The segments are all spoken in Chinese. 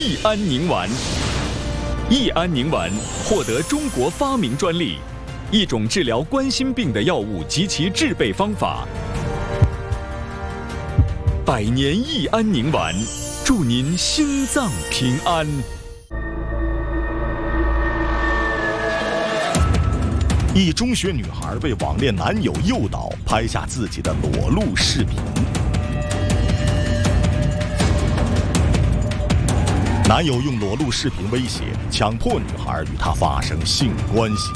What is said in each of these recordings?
益安宁丸。益安宁丸获得中国发明专利，一种治疗冠心病的药物及其制备方法。百年益安宁丸，祝您心脏平安。 一中学女孩被网恋男友诱导，拍下自己的裸露视频。男友用裸露视频威胁，强迫女孩与他发生性关系。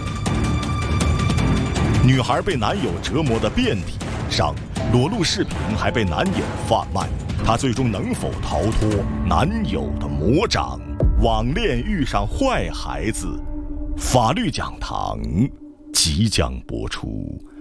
女孩被男友折磨得遍体鳞伤，裸露视频还被男友贩卖。她最终能否逃脱男友的魔掌？网恋遇上坏孩子，法律讲堂即将播出。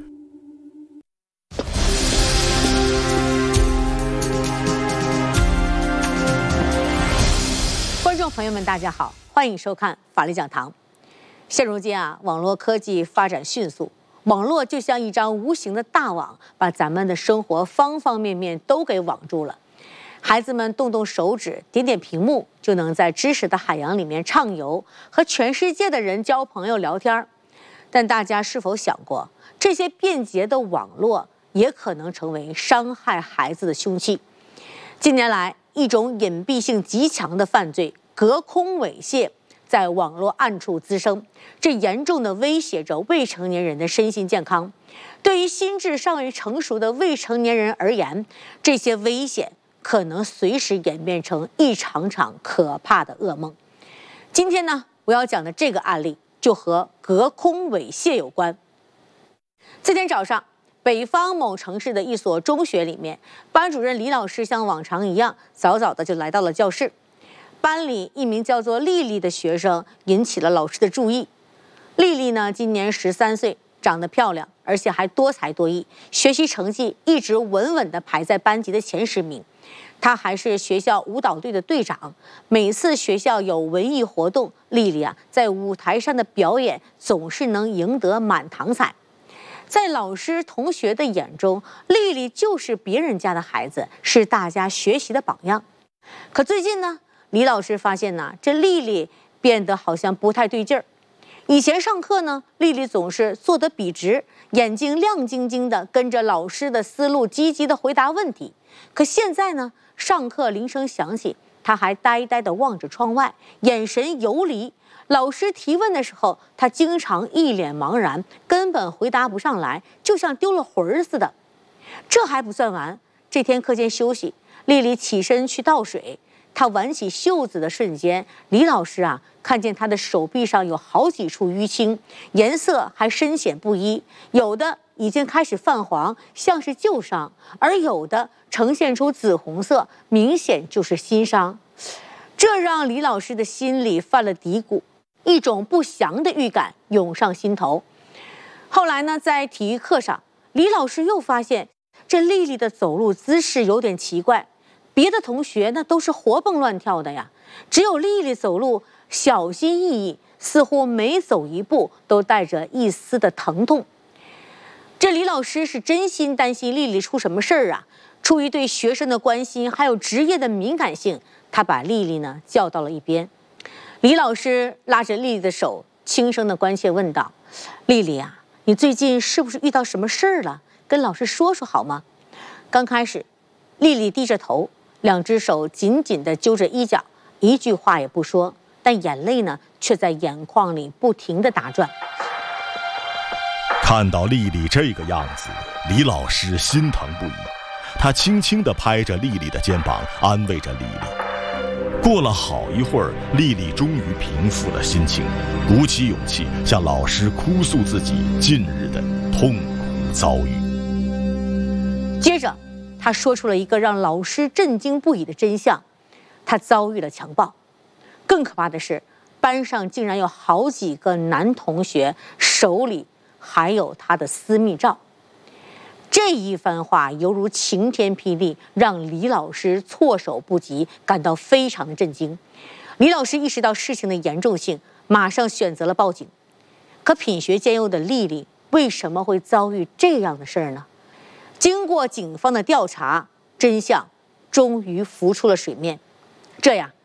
观众朋友们，大家好，欢迎收看法律讲堂。现如今网络科技发展迅速，网络就像一张无形的大网，把咱们的生活方方面面都给网住了。孩子们动动手指，点点屏幕，就能在知识的海洋里面畅游，和全世界的人交朋友聊天。但大家是否想过，这些便捷的网络也可能成为伤害孩子的凶器？近年来，一种隐蔽性极强的犯罪隔空猥亵在网络暗处滋生，这严重地威胁着未成年人的身心健康。对于心智尚未成熟的未成年人而言，这些危险可能随时演变成一场场可怕的噩梦。今天呢，我要讲的这个案例就和隔空猥亵有关。这天早上，北方某城市的一所中学里面，班主任李老师像往常一样，早早的就来到了教室。班里一名叫做丽丽的学生引起了老师的注意。丽丽呢，今年13岁，长得漂亮，而且还多才多艺，学习成绩一直稳稳地排在班级的前10名。她还是学校舞蹈队的队长，每次学校有文艺活动，丽丽在舞台上的表演总是能赢得满堂彩。在老师同学的眼中，丽丽就是别人家的孩子，是大家学习的榜样。可最近呢，李老师发现这丽丽变得好像不太对劲儿。以前上课呢，丽丽总是坐得笔直，眼睛亮晶晶的，跟着老师的思路积极的回答问题。可现在呢，上课铃声响起，她还呆呆地望着窗外，眼神游离。老师提问的时候，她经常一脸茫然，根本回答不上来，就像丢了魂儿似的。这还不算完，这天课间休息，丽丽起身去倒水。她挽起袖子的瞬间，李老师看见她的手臂上有好几处淤青，颜色还深浅不一，有的已经开始泛黄，像是旧伤，而有的呈现出紫红色，明显就是新伤。这让李老师的心里犯了嘀咕，一种不祥的预感涌上心头。后来呢，在体育课上，李老师又发现这丽丽的走路姿势有点奇怪，别的同学那都是活蹦乱跳的呀，只有丽丽走路小心翼翼，似乎每走一步都带着一丝的疼痛。这李老师是真心担心丽丽出什么事儿出于对学生的关心，还有职业的敏感性，他把丽丽呢叫到了一边。李老师拉着丽丽的手，轻声的关切问道：“丽丽你最近是不是遇到什么事儿了？跟老师说说好吗？”刚开始，丽丽低着头，2只手紧紧地揪着衣角，一句话也不说，但眼泪呢却在眼眶里不停地打转。 看到丽丽这个样子，李老师心疼不已，他轻轻地拍着丽丽的肩膀，安慰着丽丽。过了好一会儿，丽丽终于平复了心情，鼓起勇气向老师哭诉自己近日的痛苦遭遇。 接着她说出了一个让老师震惊不已的真相：她遭遇了强暴。更可怕的是，班上竟然有好几个男同学手里还有她的私密照。这一番话犹如晴天霹雳，让李老师措手不及，感到非常的震惊。李老师意识到事情的严重性，马上选择了报警。可品学兼优的丽丽为什么会遭遇这样的事儿呢？经过警方的调查，真相终于浮出了水面。这样，